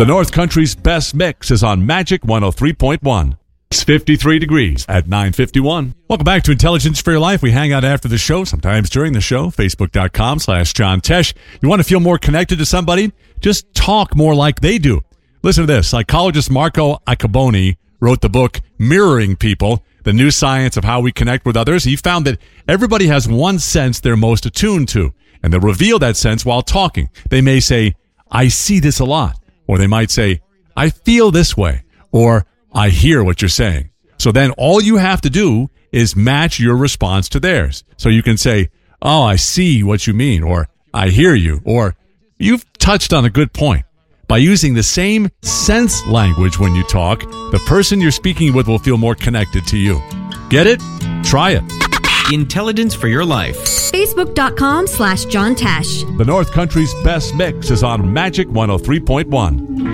The North Country's best mix is on Magic 103.1. It's 53 degrees at 9:51. Welcome back to Intelligence for Your Life. We hang out after the show, sometimes during the show, Facebook.com/John Tesh. You want to feel more connected to somebody? Just talk more like they do. Listen to this. Psychologist Marco Iacoboni wrote the book Mirroring People, The New Science of How We Connect with Others. He found that everybody has one sense they're most attuned to, and they'll reveal that sense while talking. They may say, I see this a lot. Or they might say, I feel this way. Or I hear what you're saying. So then all you have to do is match your response to theirs. So you can say, oh, I see what you mean, or I hear you, or you've touched on a good point. By using the same sense language when you talk, the person you're speaking with will feel more connected to you. Get it? Try it. Intelligence for Your Life. Facebook.com/John Tesh. The North Country's best mix is on Magic 103.1.